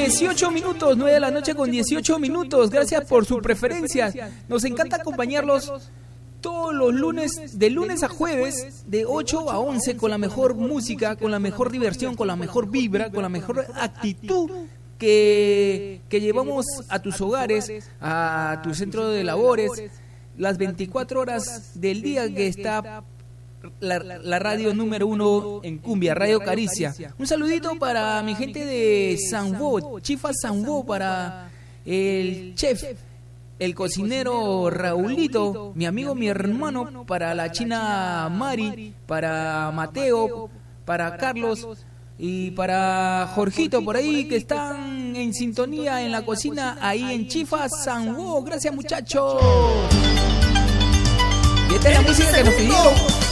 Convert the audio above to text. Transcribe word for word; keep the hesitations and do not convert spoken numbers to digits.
dieciocho minutos, nueve de la noche con dieciocho minutos. Gracias por su preferencia. Nos encanta acompañarlos todos los lunes, de lunes a jueves, de ocho a once, con la mejor música, con la mejor diversión, con la mejor vibra, con la mejor actitud que, que llevamos a tus hogares, a tu centro de labores, las veinticuatro horas del día que está la, la radio número uno en cumbia, Radio Caricia. Un saludito para mi gente de Sanbo, Chifa Sanbo, para el chef, el cocinero Raulito, mi amigo, mi hermano, para la china Mari, para Mateo, para Carlos y para Jorgito por ahí, que están en sintonía en la cocina ahí en Chifa Sanbo. Gracias, muchachos. Y esta es la música que nos pidieron.